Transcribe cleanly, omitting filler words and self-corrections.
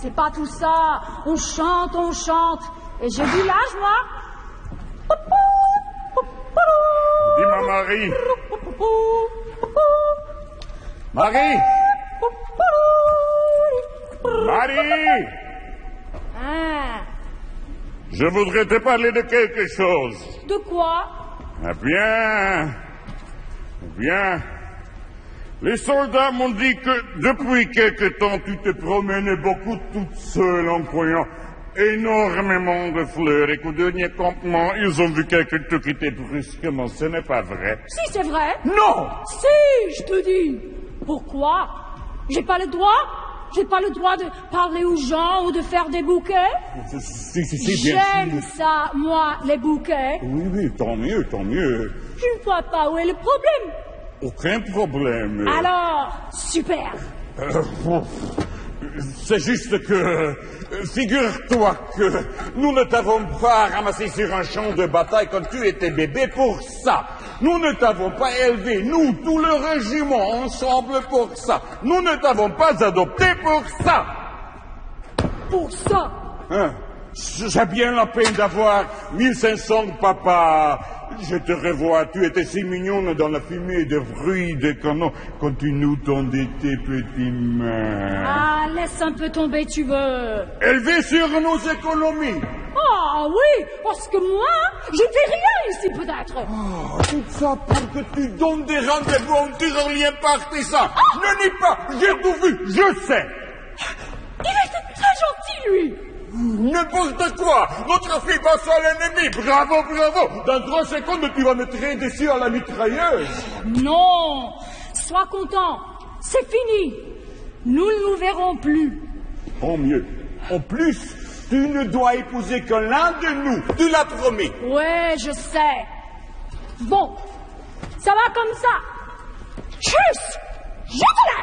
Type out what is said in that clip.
c'est pas tout ça. On chante, on chante. Et j'ai vu l'âge, moi. Dis-moi, Marie. Marie. Marie. Hein? Je voudrais te parler de quelque chose. De quoi? Eh bien. Les soldats m'ont dit que depuis quelque temps, tu te promènes beaucoup toute seule en croyant énormément de fleurs et qu'au dernier campement, ils ont vu quelqu'un te quitter brusquement. Ce n'est pas vrai? Si, c'est vrai. Non! Si, je te dis. Pourquoi? J'ai pas le droit? J'ai pas le droit de parler aux gens ou de faire des bouquets? Si, bien J'aime sûr. ça, moi, les bouquets. Oui, tant mieux. Je ne vois pas où est le problème. Aucun problème. Alors, super. C'est juste que, figure-toi que nous ne t'avons pas ramassé sur un champ de bataille quand tu étais bébé pour ça. Nous ne t'avons pas élevé, nous, tout le régiment, ensemble pour ça. Nous ne t'avons pas adopté pour ça. Pour ça. Hein? J'ai bien la peine d'avoir 1500 papas. Je te revois, tu étais si mignonne dans la fumée de bruit de canon quand tu nous tendais tes petites mains. Ah, laisse un peu tomber, tu veux. Élevé sur nos économies. Ah oui, parce que moi, je fais rien ici peut-être. Oh, tout ça pour que tu donnes des rendez-vous en tyrolien partisan. Ne nie pas, j'ai tout vu, je sais. Il était très gentil, lui. N'importe quoi. Notre fille passe à l'ennemi. Bravo. Dans 3 secondes, tu vas me tirer dessus à la mitrailleuse. Non, sois content, c'est fini. Nous ne nous verrons plus. Tant mieux. En plus, tu ne dois épouser que l'un de nous. Tu l'as promis. Ouais, je sais. Bon, ça va comme ça. Tchuss, je te